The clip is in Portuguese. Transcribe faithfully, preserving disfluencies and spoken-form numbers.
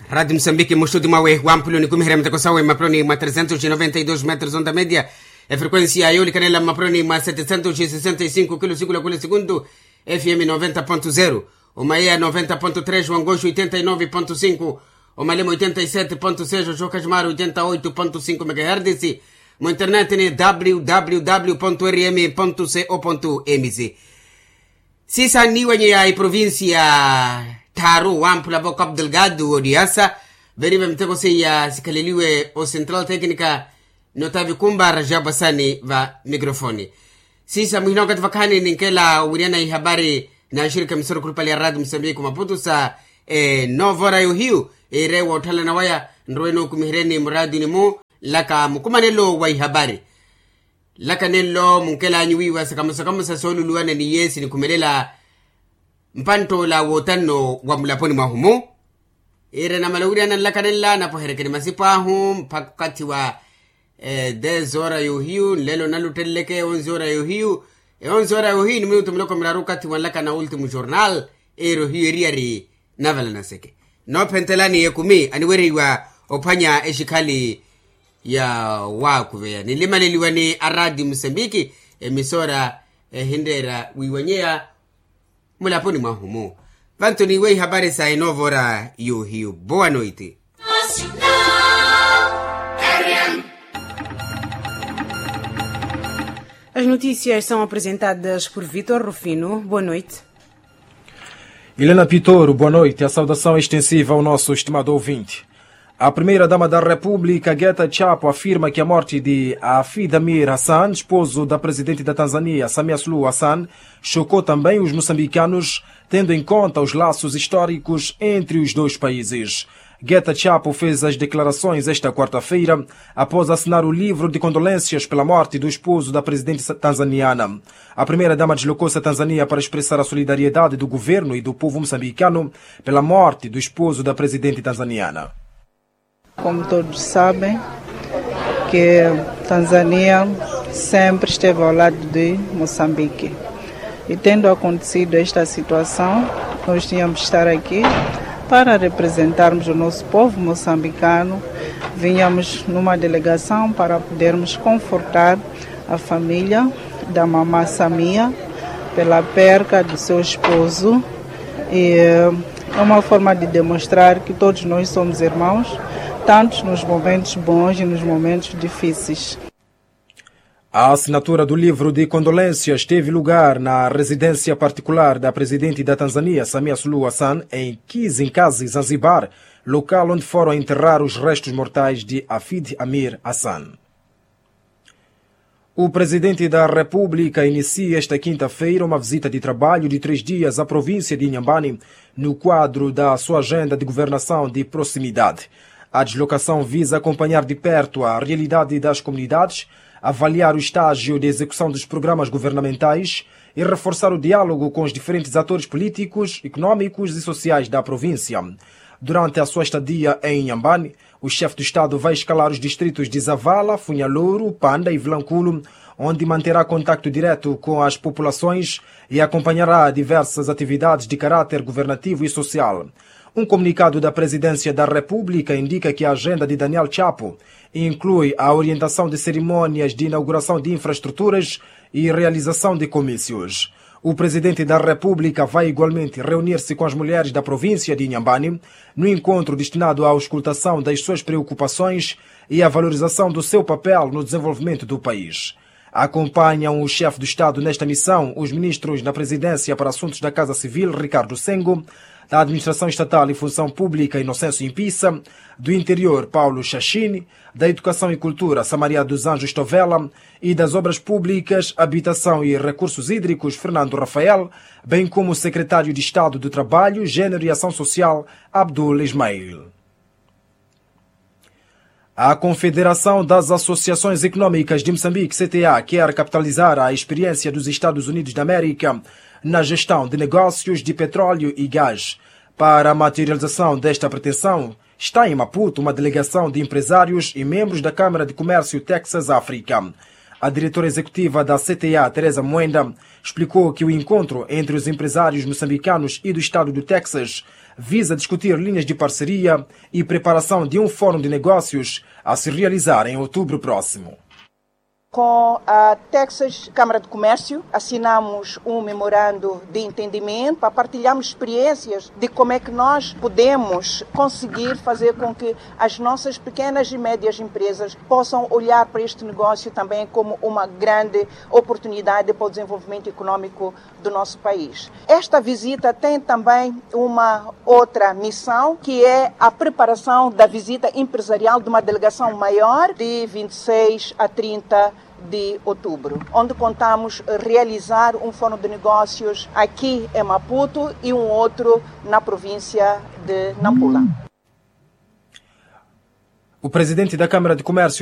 Rádio Moçambique, mostrou de uma web amplo, ni kumihremta kosawe maproni ma trezentos e noventa e dois metros onda média. A frequência eólica nela maproni ma setecentos e sessenta e cinco quilociclos por segundo, F M noventa ponto zero. O Maia noventa ponto três, o Angosto oitenta e nove ponto cinco, o Malema oitenta e sete ponto seis, o Jocasmar oitenta e oito ponto cinco megahertz. O internet é w w w ponto r m ponto co ponto m z. Sisa niwenye ya província Taru ampla boca Delgado odiasa veriba mteko se ya sikaliliwe o Central Técnica Notavi Kumba Rajabasani va mikrofoni. Sisa muhino katvakani ninkela wiriana i habari na shirika msoro kulipali ya Radio Moçambique Maputo sa e novora yuhiu e rewa utala na waya nrueno kumihireni muradi ni mu laka mukumanelo wa habari laka nelo munkela nyuiwa sakamusa kamusa solu luwana ni yesi ni kumelela mpanto la wotano wa mulaponi mahumu ere na malawiri na laka nela na poherekeni masipahu mpakati wa eh, dez hora yuhiu lelo naluteleke onze hora yuhiu e onze hora yuhiu ni minuto mloko mrarukati walaka na ultimo jornal ero hiu riari navala naseke no pentelani yekumi aniweri wa opanya eshikali ya wakuvea nilimaliliwa ni aradi Moçambique emisora eh, hindera wiwanyea mulaponi mahumu vanto ni wei habari sa inovora yu hiu. Boa noite. As notícias são apresentadas por Vitor Rufino. Boa noite. Helena Pitoro, boa noite. A saudação extensiva ao nosso estimado ouvinte. A primeira-dama da República, Geta Chapo, afirma que a morte de Hafidh Amir Hassan, esposo da presidente da Tanzânia, Samia Suluhu Hassan, chocou também os moçambicanos, tendo em conta os laços históricos entre os dois países. Geta Chapo fez as declarações esta quarta-feira, após assinar o livro de condolências pela morte do esposo da presidente tanzaniana. A primeira-dama deslocou-se à Tanzânia para expressar a solidariedade do governo e do povo moçambicano pela morte do esposo da presidente tanzaniana. Como todos sabem, que Tanzânia sempre esteve ao lado de Moçambique. E tendo acontecido esta situação, nós tínhamos de estar aqui para representarmos o nosso povo moçambicano. Vinhamos numa delegação para podermos confortar a família da mamã Samia pela perca do seu esposo. E é uma forma de demonstrar que todos nós somos irmãos, tanto nos momentos bons e nos momentos difíceis. A assinatura do livro de condolências teve lugar na residência particular da presidente da Tanzânia, Samia Suluhu Hassan, em Kizimkazi, Zanzibar, local onde foram enterrar os restos mortais de Hafidh Amir Hassan. O presidente da República inicia esta quinta-feira uma visita de trabalho de três dias à província de Inhambane, no quadro da sua agenda de governação de proximidade. A deslocação visa acompanhar de perto a realidade das comunidades, avaliar o estágio de execução dos programas governamentais e reforçar o diálogo com os diferentes atores políticos, econômicos e sociais da província. Durante a sua estadia em Inhambane, o chefe do Estado vai escalar os distritos de Zavala, Funhalouro, Panda e Vilanculo, onde manterá contacto direto com as populações e acompanhará diversas atividades de caráter governativo e social. Um comunicado da Presidência da República indica que a agenda de Daniel Chapo inclui a orientação de cerimônias de inauguração de infraestruturas e realização de comícios. O Presidente da República vai igualmente reunir-se com as mulheres da província de Inhambane no encontro destinado à auscultação das suas preocupações e à valorização do seu papel no desenvolvimento do país. Acompanham o chefe do Estado nesta missão os ministros da Presidência para Assuntos da Casa Civil, Ricardo Sengo, da Administração Estatal e Função Pública, Inocêncio Impissa, do Interior, Paulo Chachine, da Educação e Cultura, Samaria dos Anjos Tovela, e das Obras Públicas, Habitação e Recursos Hídricos, Fernando Rafael, bem como o Secretário de Estado do Trabalho, Gênero e Ação Social, Abdul Ismail. A Confederação das Associações Econômicas de Moçambique, C T A, quer capitalizar a experiência dos Estados Unidos da América na gestão de negócios de petróleo e gás. Para a materialização desta pretensão, está em Maputo uma delegação de empresários e membros da Câmara de Comércio Texas-África. A diretora executiva da C T A, Teresa Moenda, explicou que o encontro entre os empresários moçambicanos e do estado do Texas visa discutir linhas de parceria e preparação de um fórum de negócios a se realizar em outubro próximo. Com a Texas Câmara de Comércio, assinamos um memorando de entendimento para partilharmos experiências de como é que nós podemos conseguir fazer com que as nossas pequenas e médias empresas possam olhar para este negócio também como uma grande oportunidade para o desenvolvimento econômico do nosso país. Esta visita tem também uma outra missão, que é a preparação da visita empresarial de uma delegação maior de vinte e seis a trinta de outubro, onde contamos realizar um fórum de negócios aqui em Maputo e um outro na província de Nampula. O presidente da Câmara de Comércio